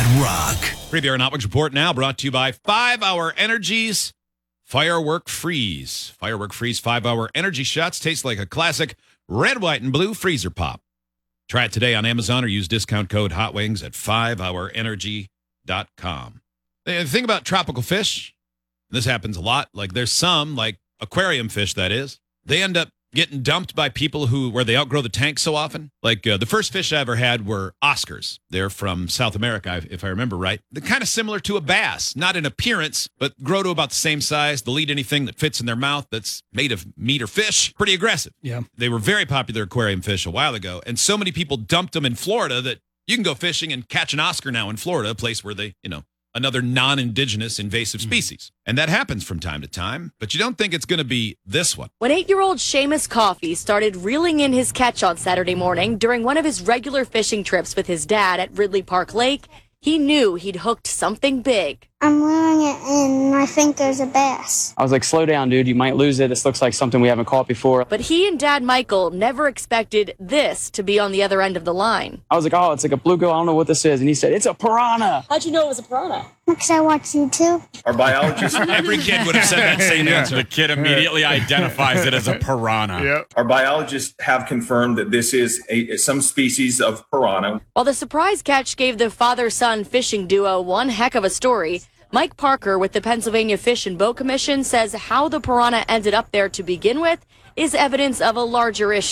Rock. Preview Aeronautics Report now brought to you by 5 Hour Energy's Firework Freeze. Firework Freeze 5 Hour Energy Shots taste like a classic red, white, and blue freezer pop. Try it today on Amazon or use discount code HOTWINGS at 5hourenergy.com. The thing about tropical fish, this happens a lot, like there's some, like aquarium fish that is, they end up getting dumped by people where they outgrow the tank so often. Like the first fish I ever had were Oscars. They're from South America, if I remember right. They're kind of similar to a bass, not in appearance, but grow to about the same size. They'll eat anything that fits in their mouth that's made of meat or fish. Pretty aggressive. Yeah. They were very popular aquarium fish a while ago, and so many people dumped them in Florida that you can go fishing and catch an Oscar now in Florida, a place where they, another non-indigenous invasive species. And that happens from time to time, but you don't think it's going to be this one. When 8-year-old Seamus Coffey started reeling in his catch on Saturday morning during one of his regular fishing trips with his dad at Ridley Park Lake, he knew he'd hooked something big. I'm reeling it in, and I think there's a bass. I was like, slow down, dude. You might lose it. This looks like something we haven't caught before. But he and Dad Michael never expected this to be on the other end of the line. I was like, oh, it's like a bluegill. I don't know what this is. And he said, it's a piranha. How'd you know it was a piranha? Because I watch YouTube. Our biologists, Every kid would have said that same answer. The kid immediately identifies it as a piranha. Yep. our biologists have confirmed that this is some species of piranha. While the surprise catch gave the father-son fishing duo one heck of a story, Mike Parker with the Pennsylvania Fish and Boat Commission says how the piranha ended up there to begin with is evidence of a larger issue.